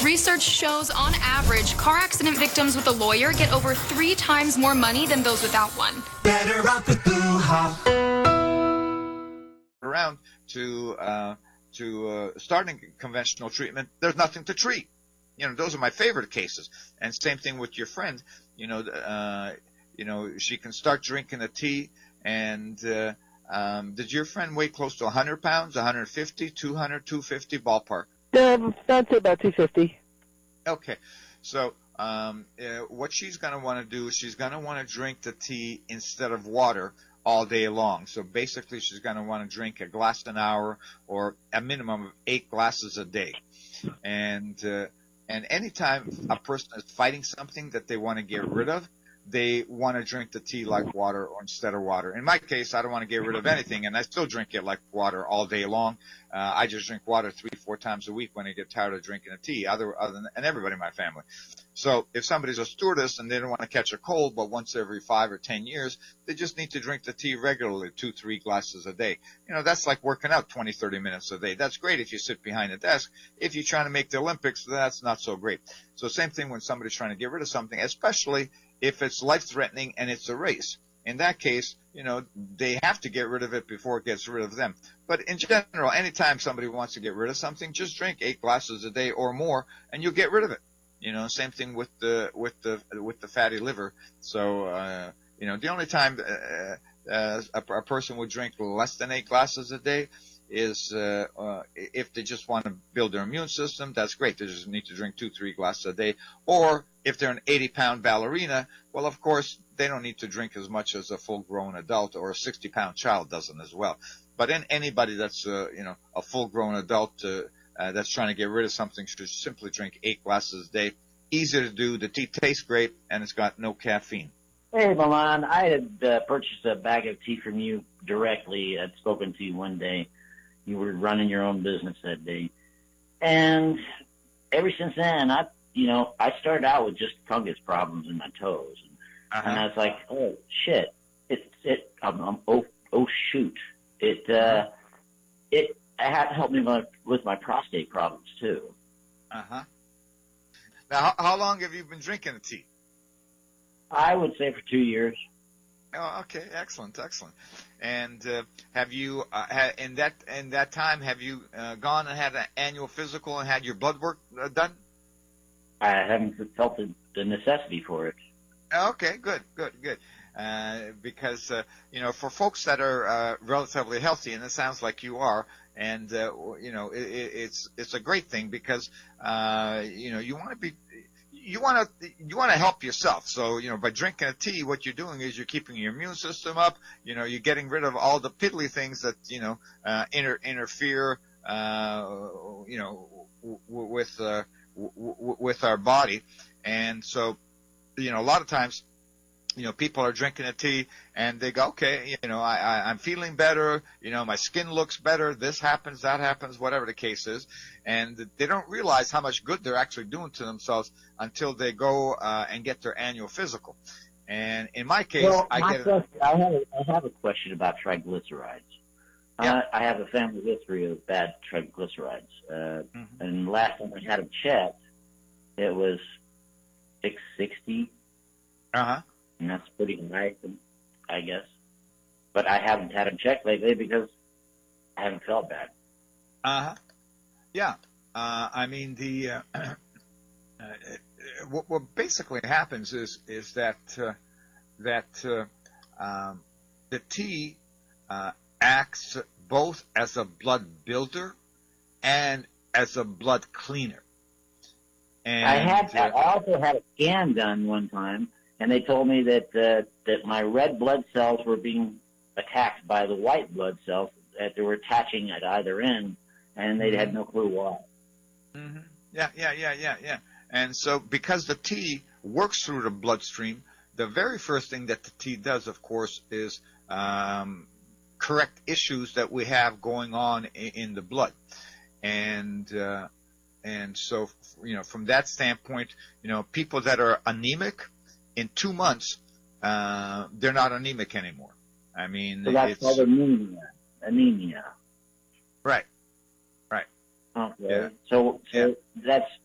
Research shows, on average, car accident victims with a lawyer get over 3 times more money than those without one. Better off with Blue Hawk. Around to starting conventional treatment, there's nothing to treat. Those are my favorite cases. And same thing with your friend. She can start drinking a tea. And did your friend weigh close to 100 pounds, 150, 200, 250 ballpark? I'd say about 250. Okay. So what she's going to want to do is she's going to want to drink the tea instead of water all day long. So basically she's going to want to drink a glass an hour or a minimum of 8 glasses a day. And anytime a person is fighting something that they want to get rid of, they want to drink the tea like water or instead of water. In my case, I don't want to get rid of anything, and I still drink it like water all day long. I just drink water 3-4 times a week when I get tired of drinking a tea, and everybody in my family. So if somebody's a stewardess and they don't want to catch a cold, but once every 5 or 10 years, they just need to drink the tea regularly, 2-3 glasses a day. That's like working out 20-30 minutes a day. That's great if you sit behind a desk. If you're trying to make the Olympics, that's not so great. So same thing when somebody's trying to get rid of something, especially if it's life-threatening and it's a race. In that case, they have to get rid of it before it gets rid of them. But in general, anytime somebody wants to get rid of something, just drink 8 glasses a day or more, and you'll get rid of it. Same thing with the fatty liver. So, the only time a person would drink less than 8 glasses a day is if they just want to build their immune system. That's great. They just need to drink 2-3 glasses a day. Or if they're an 80-pound ballerina, well, of course, they don't need to drink as much as a full-grown adult, or a 60-pound child doesn't as well. But anybody that's a full-grown adult that's trying to get rid of something should simply drink 8 glasses a day. Easy to do. The tea tastes great, and it's got no caffeine. Hey, Milan, I had purchased a bag of tea from you directly. I'd spoken to you one day. You were running your own business that day. And ever since then, I started out with just fungus problems in my toes. And I was like, oh, shit. Oh, shoot. It had to help me with my prostate problems, too. Uh-huh. Now, how long have you been drinking the tea? I would say for 2 years. Oh, okay, excellent. And have you, in that time, have you gone and had an annual physical and had your blood work done? I haven't felt the necessity for it. Okay, good. Because for folks that are relatively healthy, and it sounds like you are, and it's a great thing because you want to help yourself. So by drinking a tea, what you're doing is you're keeping your immune system up. You're getting rid of all the piddly things that interfere with our body. And so a lot of times people are drinking a tea and they go, okay, I'm feeling better, my skin looks better, this happens, that happens, whatever the case is. And they don't realize how much good they're actually doing to themselves until they go and get their annual physical. And in my case, I have a question about triglycerides. Yeah. I have a family history of bad triglycerides. And last time I had them checked, it was 660. Uh-huh. And that's pretty high, I guess. But I haven't had them checked lately because I haven't felt bad. Uh-huh. Yeah. What basically happens is that the tea acts both as a blood builder and as a blood cleaner. And I also had a scan done one time, and they told me that my red blood cells were being attacked by the white blood cells, that they were attaching at either end, and they had no clue why. Mm-hmm. Yeah. And so because the tea works through the bloodstream, the very first thing that the tea does, of course, is correct issues that we have going on in the blood. And so, from that standpoint, people that are anemic, in 2 months, they're not anemic anymore. I mean, so that's called anemia. Right. Okay. Yeah. So that's